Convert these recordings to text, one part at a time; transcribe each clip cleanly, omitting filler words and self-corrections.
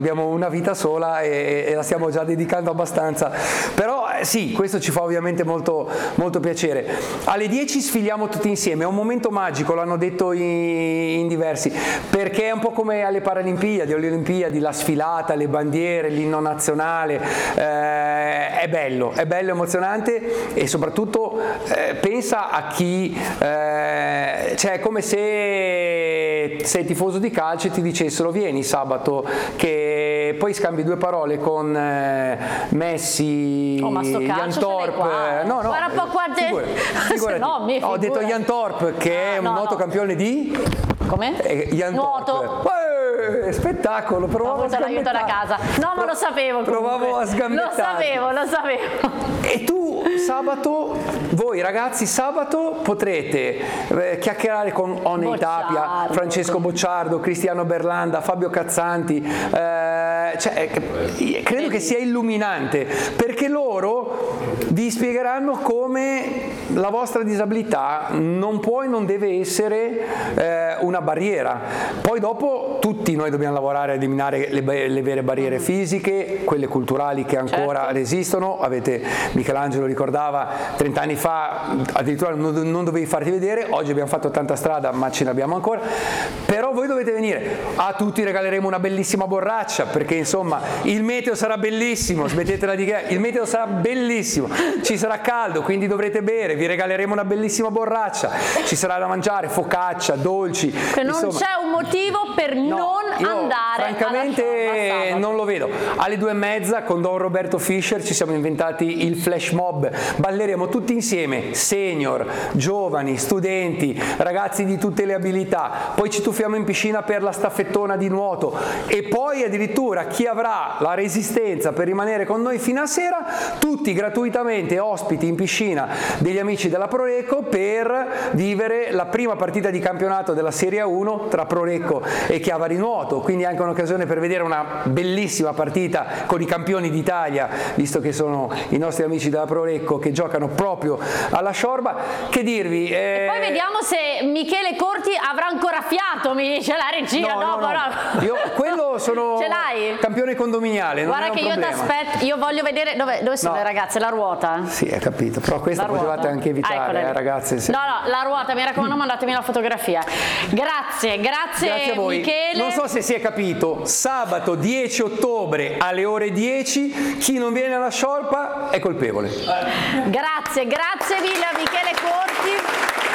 Abbiamo una vita sola e la stiamo già dedicando abbastanza, però sì, questo ci fa ovviamente molto, molto piacere. Alle 10 sfiliamo tutti insieme, è un momento magico, l'hanno detto in diversi, perché è un po' come alle Paralimpiadi, alle Olimpiadi, la sfilata, le bandiere, l'inno nazionale, è bello, emozionante e soprattutto pensa a chi, cioè è come se sei tifoso di calcio e ti dicessero vieni sabato che poi scambi due parole con Messi, Jan Torp, guarda un po' figurati. Ho detto Jan Torp che è un noto campione di nuoto. Spettacolo, provavo a l'aiuto da casa. No, ma lo sapevo. Provavo a sgambettare. Lo sapevo. E tu sabato, voi ragazzi sabato potrete chiacchierare con Oney Tapia, Francesco Bocciardo, Cristiano Berlanda, Fabio Cazzanti, cioè, credo che sia illuminante perché loro vi spiegheranno come la vostra disabilità non può e non deve essere una barriera. Poi dopo tutti noi dobbiamo lavorare a eliminare le vere barriere fisiche, quelle culturali che ancora resistono. Michelangelo ricordava 30 anni fa addirittura non dovevi farti vedere, oggi abbiamo fatto tanta strada ma ce ne abbiamo ancora, però voi dovete venire, a tutti regaleremo una bellissima borraccia perché insomma il meteo sarà bellissimo, smettetela di che il meteo sarà bellissimo, ci sarà caldo quindi dovrete bere, vi regaleremo una bellissima borraccia, ci sarà da mangiare, focaccia, dolci, non c'è un motivo per non andare francamente non lo vedo. Alle 2:30 con Don Roberto Fischer ci siamo inventati il flash mob, balleremo tutti insieme, senior, giovani, studenti, ragazzi di tutte le abilità, poi ci tuffiamo in piscina per la staffettona di nuoto e poi addirittura chi avrà la resistenza per rimanere con noi fino a sera, tutti gratuitamente ospiti in piscina degli amici della Prorecco per vivere la prima partita di campionato della Serie 1 tra Prorecco e Chiavari Nuoto, quindi anche un'occasione per vedere una bellissima partita con i campioni d'Italia, visto che sono i nostri amici della Prorecco che giocano proprio alla Sciorba. Che dirvi? E poi vediamo se Michele Corti avrà ancora fiato, mi dice la regia. No. Io quello sono campione condominiale. Guarda non che io ti aspetto, io voglio vedere dove sono le ragazze, la ruota. Sì, hai capito, però questa potevate anche evitare, ragazze. No, la ruota, mi raccomando, mandatemi la fotografia. Grazie a voi. Michele. Non so se si è capito, sabato 10 ottobre alle ore 10, chi non viene alla Sciorpa è colpevole. Grazie mille a Michele Corti.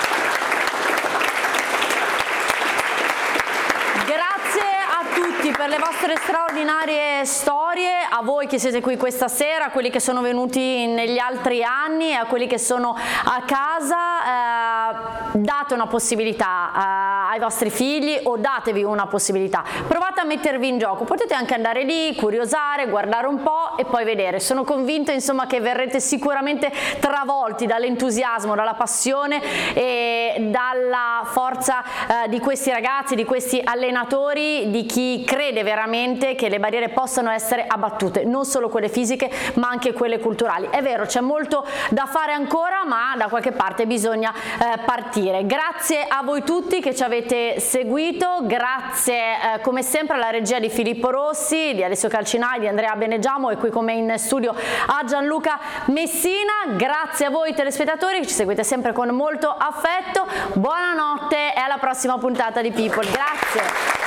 Grazie a tutti per le vostre straordinarie storie, a voi che siete qui questa sera, a quelli che sono venuti negli altri anni e a quelli che sono a casa. Date una possibilità ai vostri figli o datevi una possibilità, provate a mettervi in gioco, potete anche andare lì, curiosare, guardare un po' e poi vedere. Sono convinta insomma che verrete sicuramente travolti dall'entusiasmo, dalla passione e dalla forza di questi ragazzi, di questi allenatori, di chi crede veramente che le barriere possano essere abbattute, non solo quelle fisiche ma anche quelle culturali. È vero, c'è molto da fare ancora, ma da qualche parte bisogna partire. Grazie a voi tutti che ci avete seguito, grazie come sempre alla regia di Filippo Rossi, di Alessio Calcinai, di Andrea Benegiamo e qui con me in studio a Gianluca Messina. Grazie a voi telespettatori che ci seguite sempre con molto affetto, buonanotte e alla prossima puntata di People. Grazie.